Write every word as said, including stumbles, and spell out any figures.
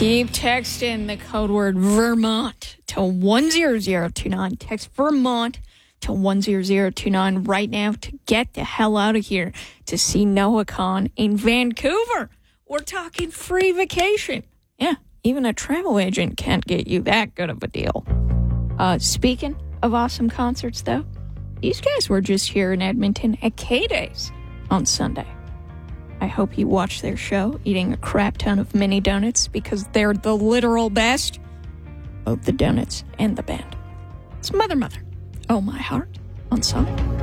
Keep texting the code word Vermont to one zero zero two nine. Text Vermont to one zero zero two nine right now to get the hell out of here to see Noah Kahan in Vancouver. We're talking free vacation. Yeah, even a travel agent can't get you that good of a deal. Uh, speaking of awesome concerts, though, these guys were just here in Edmonton at K-Days on Sunday. I hope you watched their show, eating a crap ton of mini donuts, because they're the literal best of the donuts and the band. It's Mother Mother, Oh My Heart, on Sonic.